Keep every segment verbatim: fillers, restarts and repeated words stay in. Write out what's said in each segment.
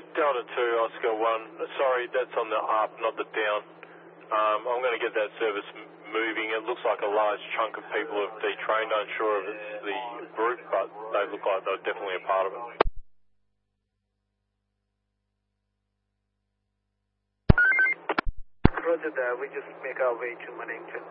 Delta two, Oscar one. Sorry, that's on the up, not the down. Um, I'm going to get that service m- moving. It looks like a large chunk of people have detrained. I'm unsure if it's the group, but they look like they're definitely a part of it. Roger that, we just make our way to Mannington.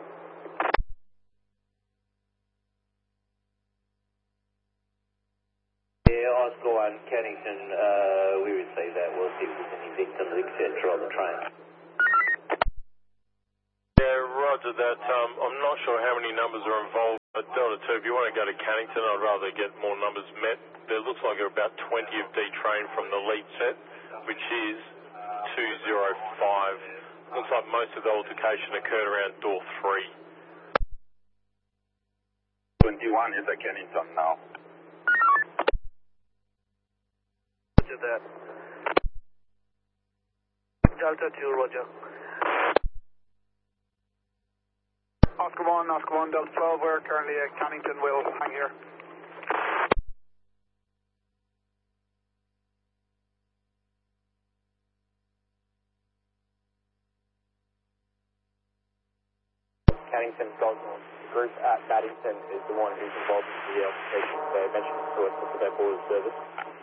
Yeah, Oscar one, Cannington, uh, we received that. We'll see if there's any victims, et cetera on the train. Yeah, roger that. Um, I'm not sure how many numbers are involved. But Delta two, if you want to go to Cannington, I'd rather get more numbers met. There looks like there are about twenty have detrained from the lead set, which is two zero five. Looks like most of the altercation occurred around door three. twenty-one is at Cannington now. Roger that. Delta two, roger. Oscar one, Oscar one, Delta twelve, we're currently at Cannington, we'll hang here. Cannington, Gosnell. The group at Baddington is the one who's involved in the altercation. They mentioned to us for their border service.